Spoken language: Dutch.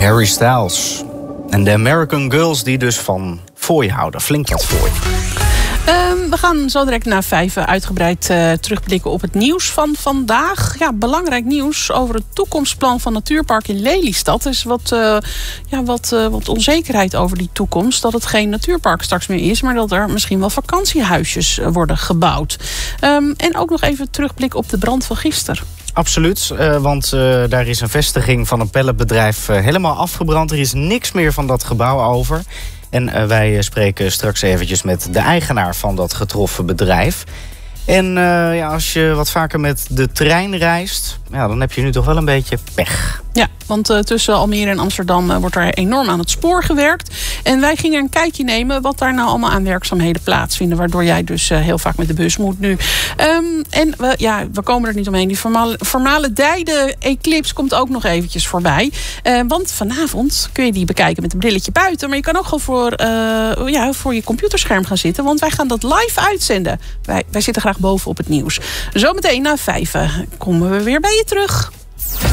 Harry Styles. En de American Girls die dus van fooi houden. Flink wat fooi. We gaan zo direct na 5 uitgebreid terugblikken op het nieuws van vandaag. Ja, belangrijk nieuws over het toekomstplan van Natuurpark in Lelystad. Er is wat onzekerheid over die toekomst. Dat het geen natuurpark straks meer is, maar dat er misschien wel vakantiehuisjes worden gebouwd. En ook nog even terugblik op de brand van gisteren. Absoluut, want daar is een vestiging van een pelletbedrijf helemaal afgebrand. Er is niks meer van dat gebouw over. En wij spreken straks eventjes met de eigenaar van dat getroffen bedrijf. En als je wat vaker met de trein reist, dan heb je nu toch wel een beetje pech. Ja, want tussen Almere en Amsterdam wordt er enorm aan het spoor gewerkt. En wij gingen een kijkje nemen wat daar nou allemaal aan werkzaamheden plaatsvinden. Waardoor jij dus heel vaak met de bus moet nu. We komen er niet omheen. Die formale eclipse komt ook nog eventjes voorbij. Want vanavond kun je die bekijken met een brilletje buiten. Maar je kan ook gewoon voor je computerscherm gaan zitten. Want wij gaan dat live uitzenden. Wij zitten graag boven op het nieuws. Zometeen na 5 komen we weer bij je terug.